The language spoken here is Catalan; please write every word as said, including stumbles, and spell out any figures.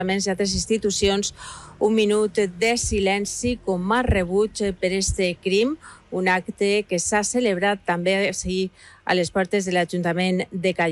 i altres institucions un minut de silenci com a rebuig per este crim, un acte que s'ha celebrat també a les portes de l'Ajuntament de Callosa.